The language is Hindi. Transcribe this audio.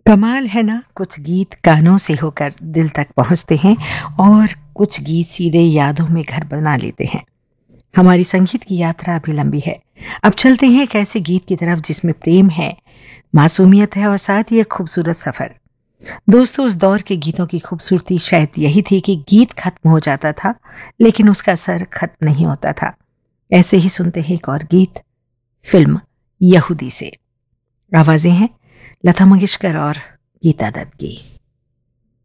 कमाल है ना, कुछ गीत कानों से होकर दिल तक पहुंचते हैं और कुछ गीत सीधे यादों में घर बना लेते हैं। हमारी संगीत की यात्रा अभी लंबी है। अब चलते हैं एक ऐसे गीत की तरफ जिसमें प्रेम है, मासूमियत है और साथ ही एक खूबसूरत सफर। दोस्तों, उस दौर के गीतों की खूबसूरती शायद यही थी कि गीत खत्म हो जाता था लेकिन उसका असर खत्म नहीं होता था। ऐसे ही सुनते हैं एक और गीत, फिल्म यहूदी से। आवाजें हैं लता मंगेशकर और गीता दत्त की।